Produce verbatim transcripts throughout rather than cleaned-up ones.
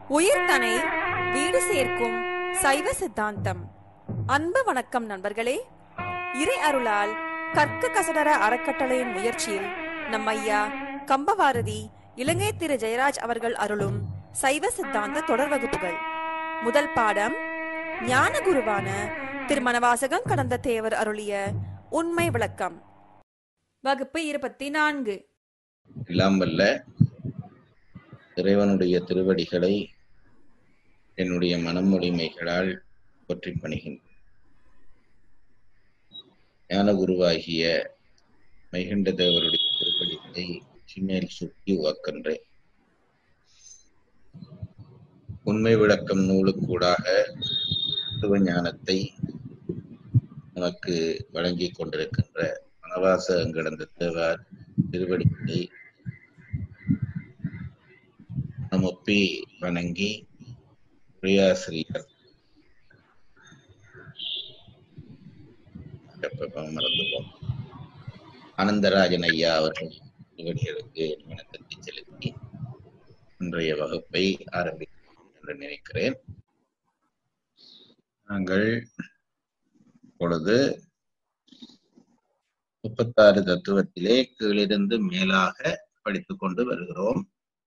உயிர்தனை வீடு சேர்க்கும் சைவ சித்தாந்தம். அன்பு வணக்கம் நண்பர்களே. இறை அருளால் கற்க கசடர அறக்கட்டளையின் முயற்சியில் நம் ஐயா கம்பவாரதி இலங்கை திரு ஜெயராஜ் அவர்கள் அருளும் சைவ சித்தாந்த தொடர் வகுப்புகள். முதல் பாடம் ஞான குருவான திருமணவாசகம் கடந்த தேவர் அருளிய உண்மை விளக்கம். வகுப்பு இருபத்தி நான்கு. எல்லாம் வல்ல இறைவனுடைய திருவடிகளை என்னுடைய மனமொழிமைகளால் போற்றி பணிகின்றேன். ஞான குருவாகிய மைகண்ட தேவருடைய திருவடிகளை சிமேல் சுட்டி உவக்கின்றேன். உண்மை விளக்கம் நூலுக்கூடாக தத்துவ ஞானத்தை நமக்கு வழங்கி கொண்டிருக்கின்ற மணவாசகம் கடந்த தேவர் திருவடிகளை நமொப்பி வணங்கி உரையாசிரியர் மறந்துவோம் ஆனந்தராஜன் ஐயா அவர்கள் திருவடிகளுக்கு வணக்கத்தை செலுத்தி இன்றைய வகுப்பை ஆரம்பிக்கிறோம் என்று நினைக்கிறேன். நாங்கள் இப்பொழுது முப்பத்தாறு தத்துவத்திலே கீழிருந்து மேலாக படித்துக் கொண்டு வருகிறோம்.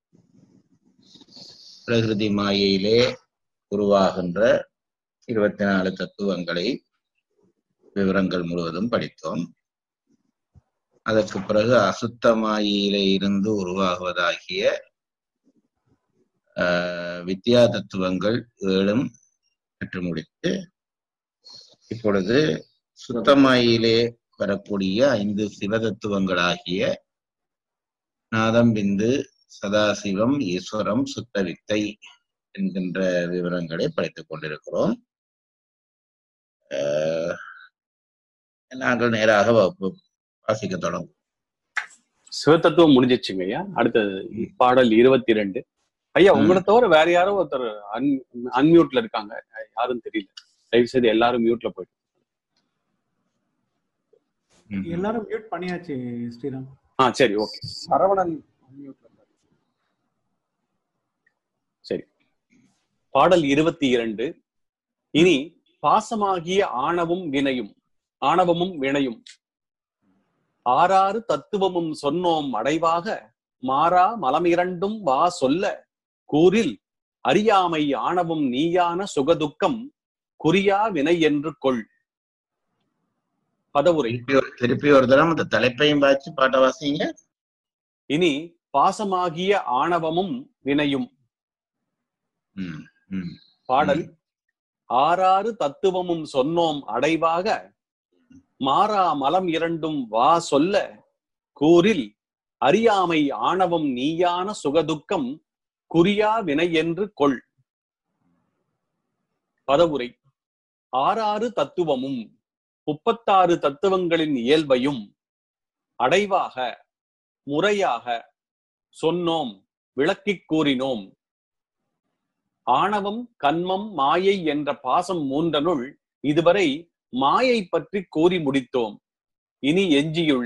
பிரகிருதி மாயையிலே உருவாகின்ற இருபத்தி நாலு தத்துவங்களை விவரங்கள் முழுவதும் படித்தோம். அதற்கு பிறகு அசுத்த மாயையிலே இருந்து உருவாகுவதாகிய ஆஹ் வித்யா தத்துவங்கள் ஏழும் பெற்று முடித்து இப்பொழுது சுத்தமாயிலே வரக்கூடிய ஐந்து சிவ தத்துவங்களாகிய நாதம், பிந்து, சதாசிவம், ஈஸ்வரம், சுத்த வித்தை என்கின்ற விவரங்களை படித்துக் கொண்டிருக்கிறோம். நாங்கள் நேராக வாசிக்க தொடங்கும். சிவத்தத்துவம் முடிஞ்சிச்சுங்க ஐயா. அடுத்தது பாடல் இருபத்தி ரெண்டு. ஐயா, உங்களை தவிர வேற யாரோ ஒருத்தர் அன் அன்மியூட்ல இருக்காங்க, யாரும் தெரியல. தயவு செய்து எல்லாரும் மியூட்ல போயிட்டு. எல்லாரும் மியூட் பண்ணியாச்சு ஸ்ரீராம். ஆ சரி, ஓகே. சரவணன் சரி. பாடல் இருபத்தி இரண்டு. இனி பாசமாகிய ஆணவமும் வினையும் ஆணவமும் வினையும் ஆறாறு தத்துவமும் சொன்னோம் அடைவாக மாறா மலமிரண்டும் வா சொல்ல கூறில் அறியாமை ஆணவம் நீயான சுகதுக்கம் குறியா வினை என்று கொள். பதவுரை. திருப்பி ஒரு தரம் அந்த தலைப்பையும் பாய்ச்சி பாட்ட வாசிங்க. இனி பாசமாகிய ஆணவமும் வினையும். பாடல் ஆறாறு தத்துவமும் சொன்னோம் அடைவாக மாறா மலம் இரண்டும் வா சொல்ல கூறில் அறியாமை ஆணவம் நீயான சுகதுக்கம் குறியா வினை என்று கொள். பதவுரை. ஆறாறு தத்துவமும் முப்பத்தாறு தத்துவங்களின் இயல்பையும் அடைவாக முறையாக சொன்னோம், விளக்கிக் கூறினோம். ஆணவம், கன்மம், மாயை என்ற பாசம் மூன்றனுள் இதுவரை மாயை பற்றி கூறி முடித்தோம். இனி எஞ்சியுள்ள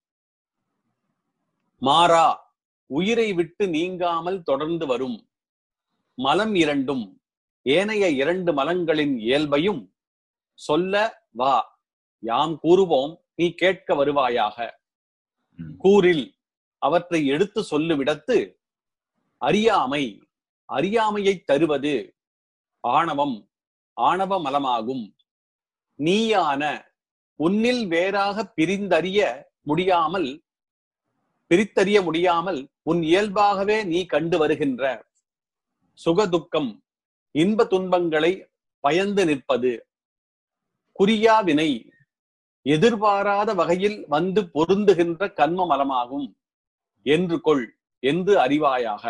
மாறா உயிரை விட்டு நீங்காமல் தொடர்ந்து வரும் மலம் இரண்டும் ஏனைய இரண்டு மலங்களின் இயல்பையும் சொல்ல வா, யாம் கூறுவோம், நீ கேட்க வருவாயாக. கூறில் அவற்றை எடுத்து சொல்லுவிடத்து அறியாமை அறியாமையை தருவது ஆணவம் ஆணவ மலமாகும். நீயான உன்னில் வேறாக பிரிந்தறிய முடியாமல் பிரித்தறிய முடியாமல் உன் இயல்பாகவே நீ கண்டு வருகின்ற சுகதுக்கம் இன்ப துன்பங்களை பயந்து நிற்பது குறியா வினை எதிர்பாராத வகையில் வந்து பொருந்துகின்ற கர்ம மலமாகும் என்று கொள் என்று அறிவாயாக.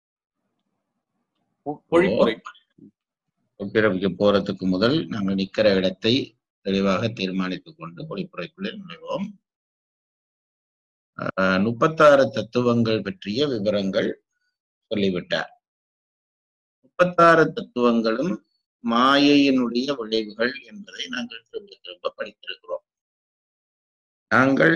பொழிப்புரை. போறதுக்கு முதல் நாங்கள் நிக்கிற இடத்தை தெளிவாக தீர்மானித்துக் கொண்டு பொழிப்புரைக்குள்ளே நுழைவோம். ஆஹ் முப்பத்தாறு தத்துவங்கள் பற்றிய விவரங்கள் சொல்லிவிட்டார். முப்பத்தாறு தத்துவங்களும் மாயையினுடைய விளைவுகள் என்பதை நாங்கள் திரும்ப திரும்ப படித்திருக்கிறோம். நாங்கள்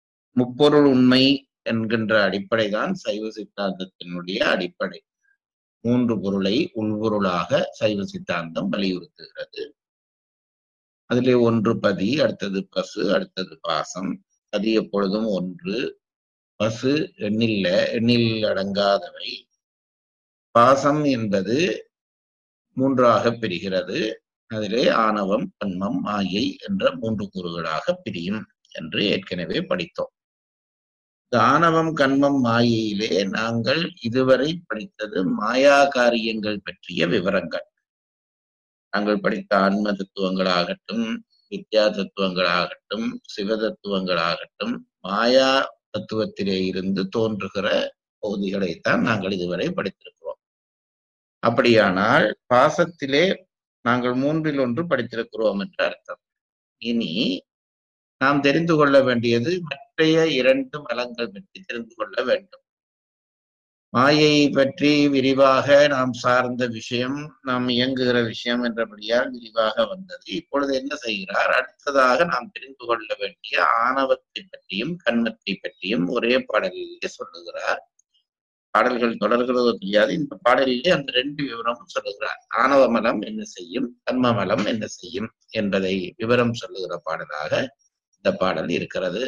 முப்பொருள் உண்மை என்கின்ற அடிப்படைதான் சைவ சித்தாந்தத்தினுடைய அடிப்படை. மூன்று பொருளை உள்பொருளாக சைவ சித்தாந்தம் வலியுறுத்துகிறது. அதிலே ஒன்று பதி, அடுத்தது பசு, அடுத்தது பாசம். பதி எப்பொழுதும் ஒன்று, பசு எண்ணில்ல எண்ணில் அடங்காதவை, பாசம் என்பது மூன்றாக பிரிகிறது. அதிலே ஆணவம், கன்மம், மாயை என்ற மூன்று கூறுகளாக பிரியும் என்று ஏற்கனவே படித்தோம். ஆணவம், கன்மம், மாயையிலே நாங்கள் இதுவரை படித்தது மாயா காரியங்கள் பற்றிய விவரங்கள். நாங்கள் படித்த ஆன்ம தத்துவங்களாகட்டும், வித்யா தத்துவங்களாகட்டும், சிவ தத்துவங்களாகட்டும், மாயா தத்துவத்திலே இருந்து தோன்றுகிற பகுதிகளைத்தான் நாங்கள் இதுவரை படித்திருக்கிறோம். அப்படியானால் பாசத்திலே நாங்கள் மூன்றில் ஒன்று படித்திருக்கிறோம் என்று அர்த்தம். இனி நாம் தெரிந்து கொள்ள வேண்டியது மற்றைய இரண்டு மலங்கள் பற்றி தெரிந்து கொள்ள வேண்டும். மாயையை பற்றி விரிவாக நாம் சார்ந்த விஷயம், நாம் இயங்குகிற விஷயம் என்றபடியால் விரிவாக வந்தது. இப்பொழுது என்ன செய்கிறார்? அடுத்ததாக நாம் தெரிந்து கொள்ள வேண்டிய ஆணவத்தை பற்றியும் கன்மத்தை பற்றியும் ஒரே பாடலிலே சொல்லுகிறார். பாடல்கள் தொடர்கிறதோ தெரியாது, இந்த பாடலிலே அந்த ரெண்டு விவரமும் சொல்லுகிறார். ஆணவ மலம் என்ன செய்யும், கன்ம மலம் என்ன செய்யும் என்பதை விவரம் சொல்லுகிற பாடலாக இந்த பாடல் இருக்கிறது.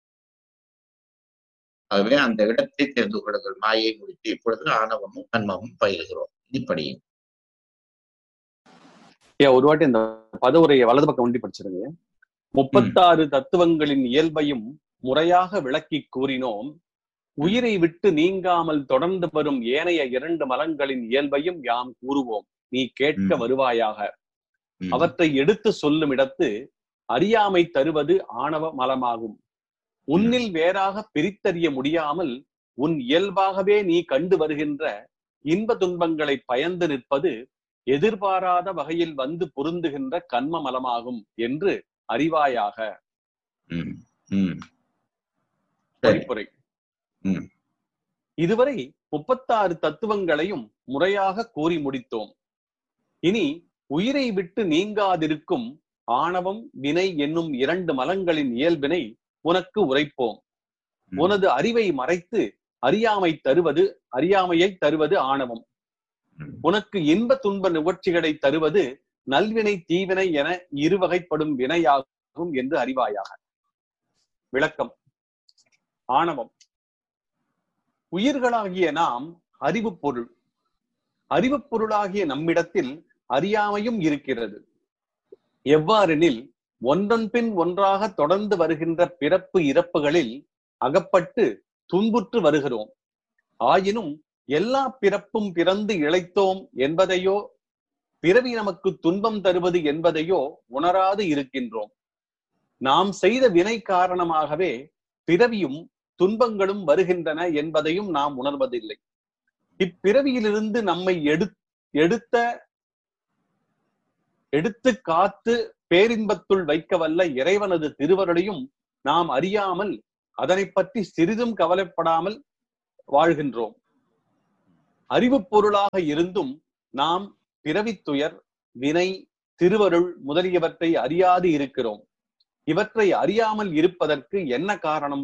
ஆகவே அந்த இடத்தை தெரிந்து கொள்ளுங்கள். மாயை முடித்து இப்பொழுது ஆணவமும் கன்மமும் பயில்கிறோம். இப்படியும் ஒரு வாட்டி இந்த பதவுரையை வலது பக்கம் ஒண்டி படிச்சிருங்க. முப்பத்தாறு தத்துவங்களின் இயல்பையும் முறையாக விளக்கி கூறினோம். உயிரை விட்டு நீங்காமல் தொடர்ந்து வரும் ஏனைய இரண்டு மலங்களின் இயல்பையும் யாம் கூறுவோம். நீ கேட்க வருவாயாக. அவற்றை எடுத்து சொல்லும் இடத்து அறியாமை தருவது ஆணவ மலமாகும். உன்னில் வேறாக பிரித்தறிய முடியாமல் உன் இயல்பாகவே நீ கண்டு வருகின்ற இன்ப துன்பங்களை பயந்து நிற்பது எதிர்பாராத வகையில் வந்து பொருந்துகின்ற கன்ம மலமாகும் என்று அறிவாயாக. பொறிப்புரை. இதுவரை முப்பத்தாறு தத்துவங்களையும் முறையாக கூறி முடித்தோம். இனி உயிரை விட்டு நீங்காதிருக்கும் ஆணவம், வினை என்னும் இரண்டு மலங்களின் இயல்பினை உனக்கு உரைப்போம். உனது அறிவை மறைத்து அறியாமை தருவது அறியாமையை தருவது ஆணவம். உனக்கு இன்ப துன்ப நிகழ்ச்சிகளை தருவது நல்வினை தீவினை என இருவகைப்படும் வினையாகும் என்று அறிவாயாக. விளக்கம். ஆணவம் உயிர்களாகிய நாம் அறிவு பொருள். அறிவு பொருளாகிய நம்மிடத்தில் அறியாமையும் இருக்கிறது. எவ்வாறெனில் ஒன்றன் பின் ஒன்றாக தொடர்ந்து வருகின்ற பிறப்பு இறப்புகளில் அகப்பட்டு துன்புற்று வருகிறோம். ஆயினும் எல்லா பிறப்பும் பிறந்து இழைத்தோம் என்பதையோ பிறவி நமக்கு துன்பம் தருவது என்பதையோ உணராது இருக்கின்றோம். நாம் செய்த வினை காரணமாகவே பிறவியும் துன்பங்களும் வருகின்றன என்பதையும் நாம் உணர்வதில்லை. இப்பிறவியிலிருந்து நம்மை எடு எடுத்த எடுத்து காத்து பேரின்பத்துள் வைக்க வல்ல இறைவனது திருவருளையும் நாம் அறியாமல் அதனை பற்றி சிறிதும் கவலைப்படாமல் வாழ்கின்றோம். அறிவு பொருளாக இருந்தும் நாம் பிறவித்துயர், வினை, திருவருள் முதலியவற்றை அறியாது இருக்கிறோம். இவற்றை அறியாமல் இருப்பதற்கு என்ன காரணம்?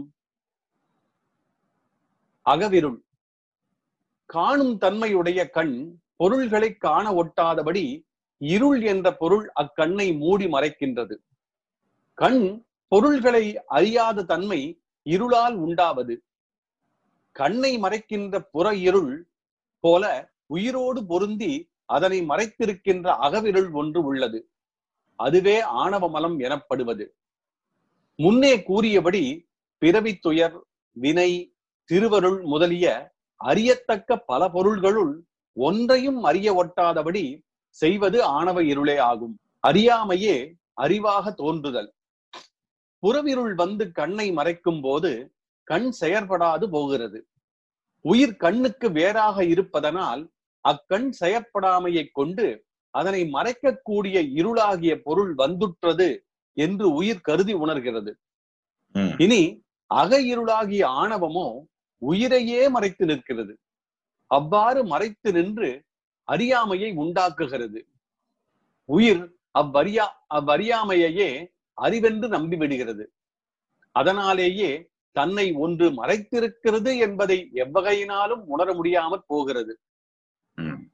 அகவிருள். காணும் தன்மையுடைய கண் பொருள்களை காண ஒட்டாதபடி இருள் என்ற பொருள் அக்கண்ணை மூடி மறைக்கின்றது. கண் பொருள்களை அறியாத தன்மை இருளால் உண்டாவது. கண்ணை மறைக்கின்ற புற இருள் போல உயிரோடு பொருந்தி அதனை மறைத்திருக்கின்ற அகவிருள் ஒன்று உள்ளது. அதுவே ஆணவ மலம் எனப்படுவது. முன்னே கூறியபடி பிறவித்துயர், வினை, திருவருள் முதலிய அறியத்தக்க பல பொருள்களுள் ஒன்றையும் அறிய ஒட்டாதபடி செய்வது ஆணவ இருளே ஆகும். அறியாமையே அறிவாக தோன்றுதல். புறவிருள் வந்து கண்ணை மறைக்கும் போது கண் செயற்படாது போகிறது. உயிர் கண்ணுக்கு வேறாக இருப்பதனால் அக்கண் செயற்படாமையை கொண்டு அதனை மறைக்கக்கூடிய இருளாகிய பொருள் வந்துற்றது என்று உயிர் கருதி உணர்கிறது. இனி அக இருளாகிய ஆணவமோ உயிரையே மறைத்து நிற்கிறது. அவ்வாறு மறைத்து நின்று அறியாமையை உண்டாக்குகிறது. உயிர் அவ்வறியா அவ்வறியாமையே அறிவென்று நம்பி விடுகிறது. அதனாலேயே தன்னை ஒன்று மறைத்திருக்கிறது என்பதை எவ்வகையினாலும் உணர முடியாமற் போகிறது.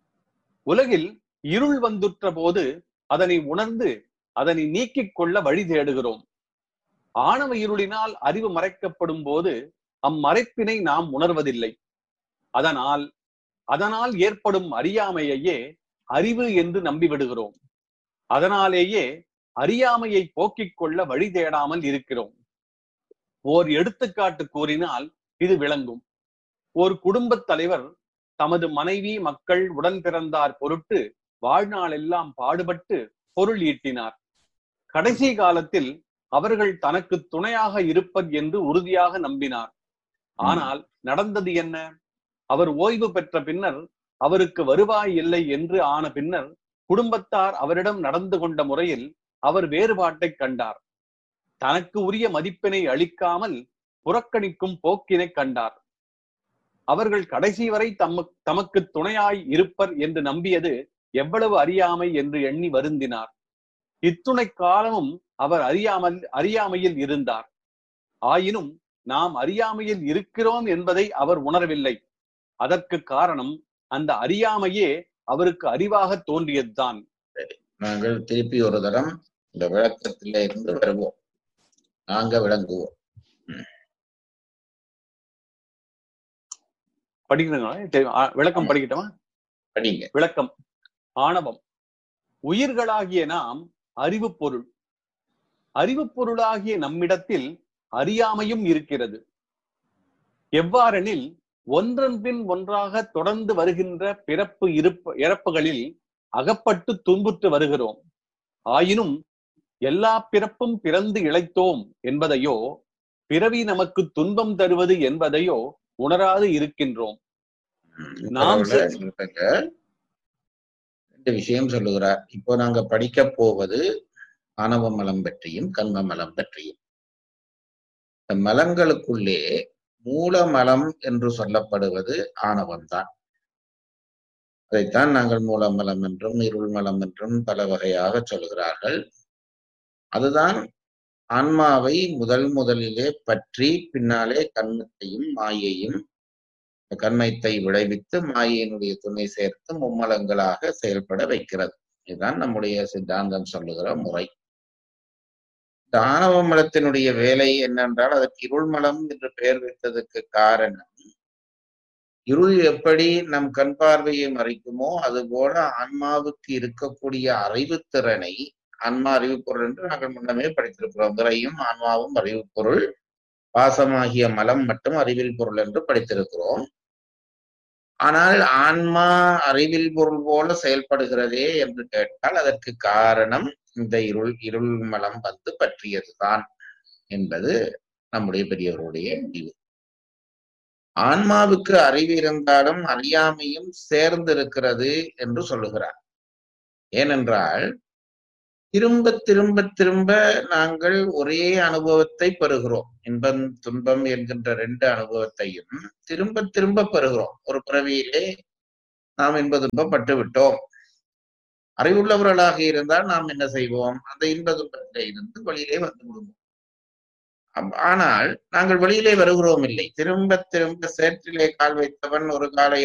உலகில் இருள் வந்துற்ற போது அதனை உணர்ந்து அதனை நீக்கிக் கொள்ள வழி தேடுகிறோம். ஆணவ இருளினால் அறிவு மறைக்கப்படும் போது அம்மறைப்பினை நாம் உணர்வதில்லை. அதனால் அதனால் ஏற்படும் அறியாமையையே அறிவு என்று நம்பிவிடுகிறோம். அதனாலேயே அறியாமையை போக்கிக் கொள்ள வழி தேடாமல் இருக்கிறோம். ஓர் எடுத்துக்காட்டு கூறினால் இது விளங்கும். ஓர் குடும்பத் தலைவர் தமது மனைவி மக்கள் உடன் பிறந்தார் பொருட்டு வாழ்நாளெல்லாம் பாடுபட்டு பொருள் ஈட்டினார். கடைசி காலத்தில் அவர்கள் தனக்கு துணையாக இருப்பர் என்று உறுதியாக நம்பினார். ஆனால் நடந்தது என்ன? அவர் ஓய்வு பெற்ற பின்னர் அவருக்கு வருவாய் இல்லை என்று ஆன பின்னர் குடும்பத்தார் அவரிடம் நடந்து கொண்ட முறையில் அவர் வேறுபாட்டை கண்டார். தனக்கு உரிய மதிப்பினை அளிக்காமல் புறக்கணிக்கும் போக்கினை கண்டார். அவர்கள் கடைசி வரை தம தமக்கு துணையாய் இருப்பர் என்று நம்பியது எவ்வளவு அறியாமை என்று எண்ணி வருந்தினார். இத்துணை காலமும் அவர் அறியாமல் அறியாமையில் இருந்தார். ஆயினும் நாம் அறியாமையில் இருக்கிறோம் என்பதை அவர் உணரவில்லை. அதற்கு காரணம் அந்த அறியாமையே அவருக்கு அறிவாக தோன்றியதுதான். நாங்கள் திருப்பி ஒரு தரம் இந்த விளக்கத்தில இருந்து வருவோம். நாங்க விளங்குவோம். படிக்கிறீங்களா? விளக்கம் படிக்கட்டுமா? படிங்க. விளக்கம். ஆணவம். உயிர்களாகிய நாம் அறிவு பொருள். அறிவு பொருளாகிய நம்மிடத்தில் அறியாமையும் இருக்கிறது. எவ்வாறெனில் ஒன்றன் பின் ஒன்றாக தொடர்ந்து வருகின்ற பிறப்பு இருப்பு இறப்புகளில் அகப்பட்டு துன்புற்று வருகிறோம். ஆயினும் எல்லா பிறப்பும் பிறந்து இளைத்தோம் என்பதையோ பிறவி நமக்கு துன்பம் தருவது என்பதையோ உணராது இருக்கின்றோம். நாம் ரெண்டு விஷயம் சொல்லுகிறார். இப்போ நாங்க படிக்க போவது ஆணவ மலம் பற்றியும் கண்ம மலம் பற்றியும். இந்த மலங்களுக்குள்ளே மூல மலம் என்று சொல்லப்படுவது ஆணவம்தான். அதைத்தான் நாங்கள் மூலமலம் என்றும் இருள் மலம் என்றும் பல வகையாக சொல்கிறார்கள். அதுதான் ஆன்மாவை முதல் முதலிலே பற்றி பின்னாலே கண்மத்தையும் மாயையும் கண்மத்தை விளைவித்து மாயையினுடைய துணை சேர்த்து மும்மலங்களாக செயல்பட வைக்கிறது. இதுதான் நம்முடைய சித்தாந்தம் சொல்லுகிற முறை. இந்த ஆணவ மலத்தினுடைய வேலை என்னென்றால் அதற்கு இருள் மலம் என்று பெயர் வைத்ததற்கு காரணம், இருள் எப்படி நம் கண் பார்வையை மறைக்குமோ அதுபோல ஆன்மாவுக்கு இருக்கக்கூடிய அறிவுத்திறனை, ஆன்மா அறிவு பொருள் என்று நாங்கள் முன்னமே படித்திருக்கிறோம். விரையும் ஆன்மாவும் அறிவு பொருள், பாசமாகிய மலம் மட்டும் அறிவில் பொருள் என்று படித்திருக்கிறோம். ஆனால் ஆன்மா அறிவில் பொருள் போல செயல்படுகிறதே என்று கேட்டால் அதற்கு காரணம் இந்த இருள் இருள் மலம் வந்து பற்றியதுதான் என்பது நம்முடைய பெரியவருடைய முடிவு. ஆன்மாவுக்கு அறிவு இருந்தாலும் அறியாமையும் சேர்ந்திருக்கிறது என்று சொல்லுகிறார். ஏனென்றால் திரும்ப திரும்ப திரும்ப நாங்கள் ஒரே அனுபவத்தை பெறுகிறோம். இன்பம் துன்பம் என்கின்ற ரெண்டு அனுபவத்தையும் திரும்ப திரும்ப பெறுகிறோம். ஒரு பிறவியிலே நாம் இன்ப துன்பம் பட்டு விட்டோம். அறிவுள்ளவர்களாக இருந்தால் நாம் என்ன செய்வோம்? அந்த இன்ப துன்பத்திலே இருந்து வெளியிலே வந்து விடுவோம். ஆனால் நாங்கள் வெளியிலே வருகிறோம் இல்லை. திரும்ப திரும்ப சேற்றிலே கால் வைத்தவன் ஒரு காலை